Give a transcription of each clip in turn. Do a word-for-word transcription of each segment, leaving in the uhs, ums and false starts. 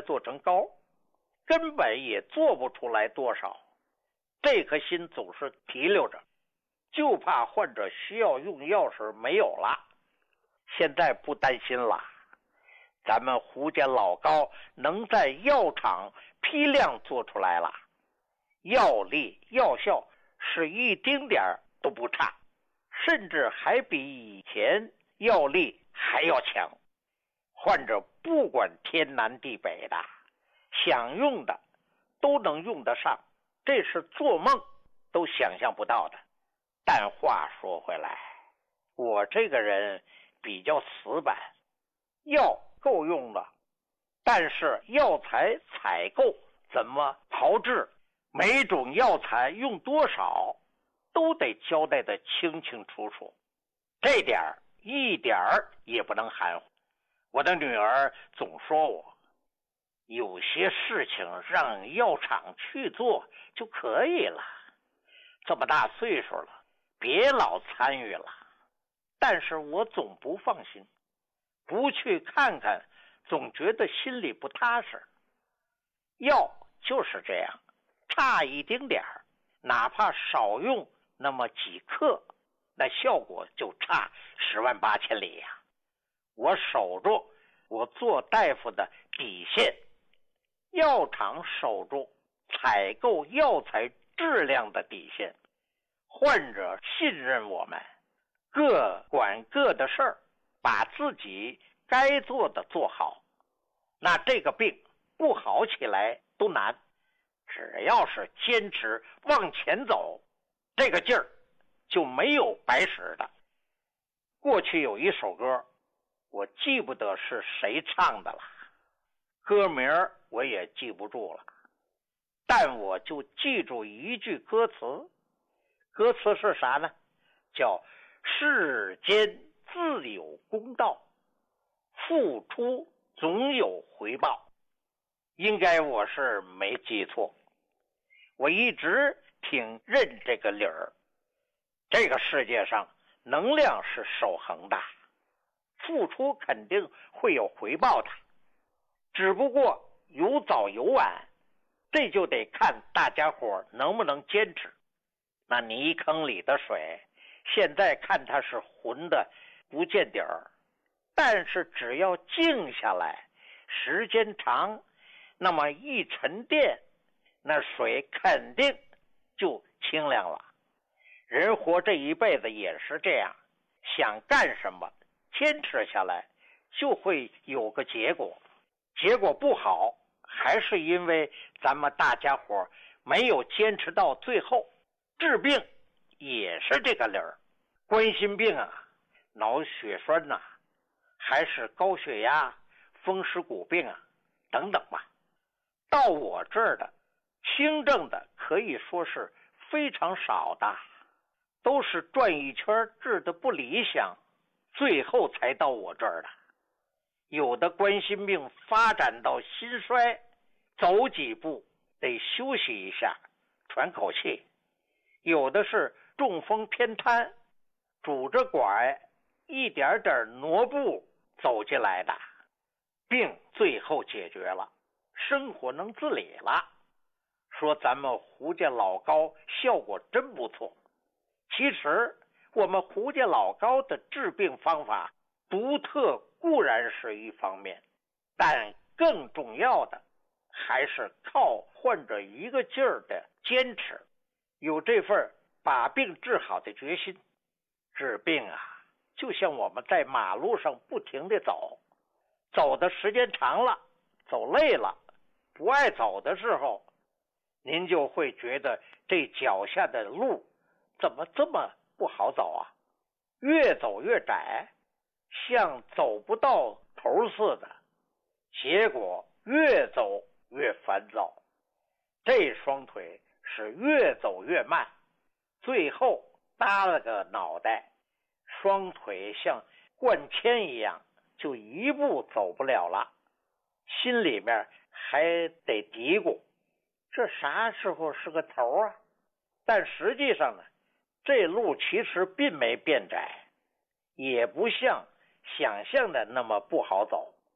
再做成膏，根本也做不出来多少。这颗心总是提溜着，就怕患者需要用药时没有了。现在不担心了，咱们胡家老膏能在药厂批量做出来了，药力药效是一丁点儿都不差，甚至还比以前药力还要强。患者不管天南地北的，想用的都能用得上，这是做梦都想象不到的。但话说回来，我这个人比较死板，药够用了，但是药材采购怎么炮制，每种药材用多少，都得交代得清清楚楚，这点儿一点儿也不能含糊。我的女儿总说我，有些事情让药厂去做就可以了，这么大岁数了，别老参与了。但是我总不放心，不去看看，总觉得心里不踏实。药就是这样，差一丁点儿，哪怕少用那么几克，那效果就差十万八千里呀、啊。我守住我做大夫的底线，药厂守住采购药材质量的底线，患者信任我们，各管各的事儿，把自己该做的做好，那这个病不好起来都难。只要是坚持往前走，这个劲儿就没有白使的。过去有一首歌，我记不得是谁唱的了，歌名我也记不住了，但我就记住一句歌词，歌词是啥呢？叫世间自有公道，付出总有回报。应该我是没记错，我一直挺认这个理儿。这个世界上能量是守恒的，付出肯定会有回报的，只不过有早有晚，这就得看大家伙能不能坚持。那泥坑里的水，现在看它是浑的不见底儿，但是只要静下来，时间长，那么一沉淀，那水肯定就清凉了。人活这一辈子也是这样，想干什么，坚持下来就会有个结果。结果不好，还是因为咱们大家伙没有坚持到最后。治病也是这个理儿，冠心病啊，脑血栓呐、啊，还是高血压、风湿骨病啊等等吧。到我这儿的轻症的可以说是非常少的，都是转一圈治的不理想，最后才到我这儿的。有的冠心病发展到心衰，走几步得休息一下喘口气，有的是中风偏瘫，拄着拐一点点挪步走进来的，病最后解决了，生活能自理了。说咱们胡家老膏效果真不错。其实我们胡家老膏的治病方法独特固然是一方面，但更重要的还是靠患者一个劲儿的坚持，有这份把病治好的决心。治病啊，就像我们在马路上不停地走，走的时间长了，走累了，不爱走的时候，您就会觉得这脚下的路怎么这么不好走啊？越走越窄，像走不到头似的，结果越走越烦躁，这双腿是越走越慢，最后耷了个脑袋，双腿像灌铅一样，就一步走不了了。心里面还得嘀咕，这啥时候是个头啊？但实际上呢，这路其实并没变窄，也不像想象的那么不好走。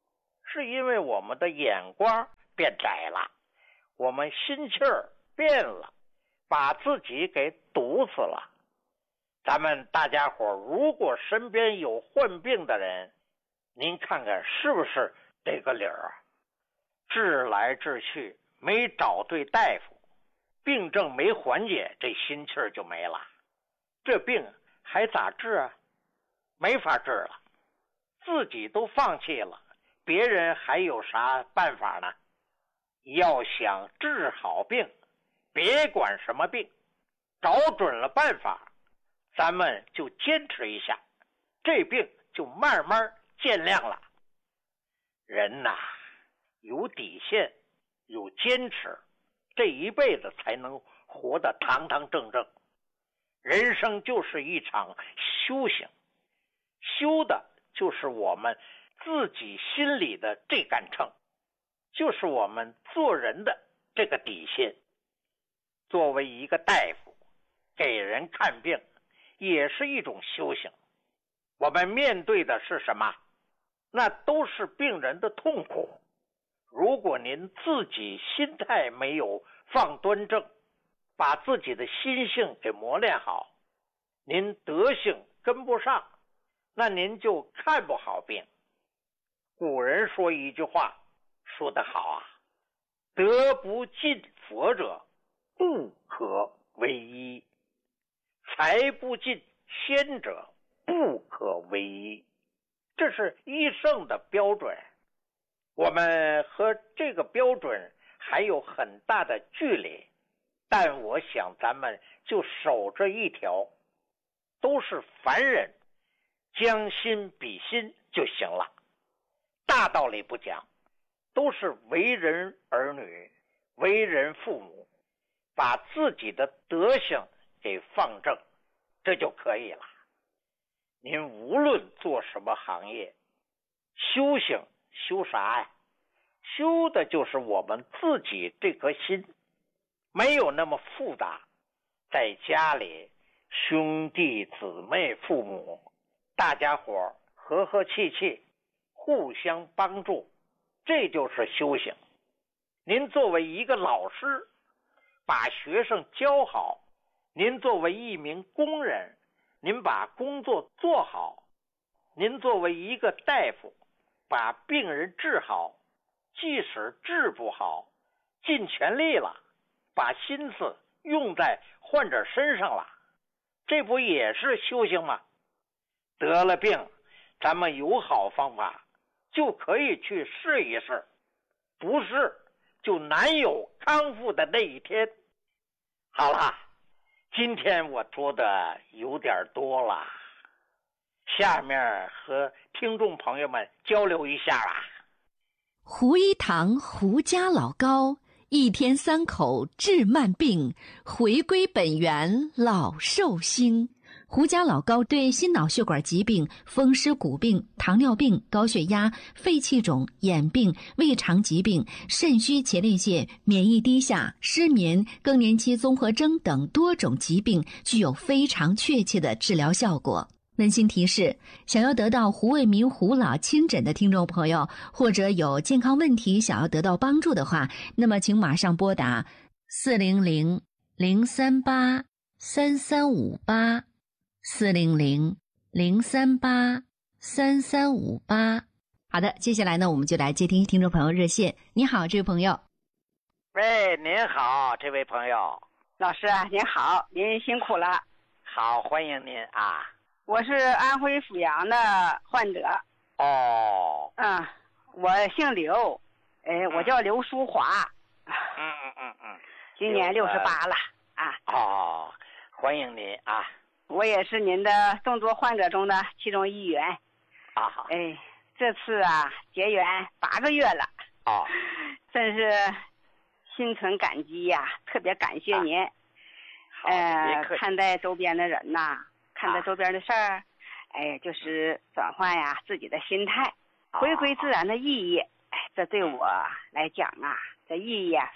是因为我们的眼光变窄了，我们心气儿变了，把自己给堵死了。咱们大家伙如果身边有患病的人，您看看是不是这个理儿啊？治来治去没找对大夫，病症没缓解，这心气儿就没了，这病还咋治啊？没法治了，自己都放弃了，别人还有啥办法呢？要想治好病，别管什么病，找准了办法，咱们就坚持一下，这病就慢慢见亮了。人呐，有底线，有坚持，这一辈子才能活得堂堂正正。人生就是一场修行，修的就是我们自己心里的这杆秤，就是我们做人的这个底线。作为一个大夫，给人看病也是一种修行。我们面对的是什么？那都是病人的痛苦。如果您自己心态没有放端正，把自己的心性给磨练好，您德性跟不上，那您就看不好病。古人说一句话说得好啊，德不尽佛者不可为医，财不尽仙者不可为医。这是医圣的标准，我们和这个标准还有很大的距离，但我想咱们就守着一条，都是凡人，将心比心就行了。大道理不讲，都是为人儿女，为人父母，把自己的德行给放正，这就可以了。您无论做什么行业，修行修啥呀？修的就是我们自己这颗心，没有那么复杂。在家里，兄弟姊妹父母，大家伙和和气气，互相帮助，这就是修行。您作为一个老师，把学生教好；您作为一名工人，您把工作做好；您作为一个大夫，把病人治好，即使治不好，尽全力了，把心思用在患者身上了，这不也是修行吗？得了病，咱们有好方法，就可以去试一试，不试就难有康复的那一天。好了，今天我说的有点多了，下面和听众朋友们交流一下啊。 胡一堂胡家老高，一天三口治慢病，回归本源老寿星。胡家老高对心脑血管疾病、风湿骨病、糖尿病、高血压、肺气肿、眼病、胃肠疾病、肾虚前列腺、免疫低下、失眠、更年期综合征等多种疾病具有非常确切的治疗效果。温馨提示，想要得到胡卫民胡老亲诊的听众朋友，或者有健康问题想要得到帮助的话，那么请马上拨打四零零零三八三三五八四零零零三八三三五八。好的，接下来呢，我们就来接听听众朋友热线。你好，这位朋友。 喂，您好，这位朋友。 老师啊，您好，您辛苦了。 好，欢迎您啊。 我是安徽阜阳的患者。 哦。 嗯，我姓刘，哎，我叫刘淑华。 嗯嗯嗯嗯。 今年六十八了啊。 哦，欢迎您啊。 我也是您的众多患者中的其中一员。 啊好。 哎，这次啊结缘八个月了。 哦。 真是心存感激呀、啊，特别感谢您。 啊、 呃，看待周边的人呐。看待周边的事儿，哎，就是转换呀自己的心态，回归自然的意义。哎，这对我来讲啊，这意义啊